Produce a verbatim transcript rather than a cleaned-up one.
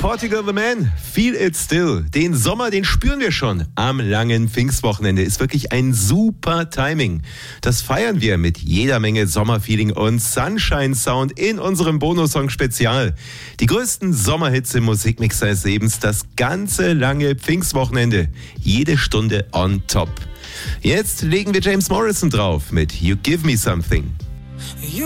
Portugal the Man, Feel It Still. Den Sommer, den spüren wir schon am langen Pfingstwochenende. Ist wirklich ein super Timing. Das feiern wir mit jeder Menge Sommerfeeling und Sunshine-Sound in unserem Bonus-Song-Spezial. Die größten Sommerhits im Musikmix seines Lebens, das ganze lange Pfingstwochenende. Jede Stunde on top. Jetzt legen wir James Morrison drauf mit You Give Me Something.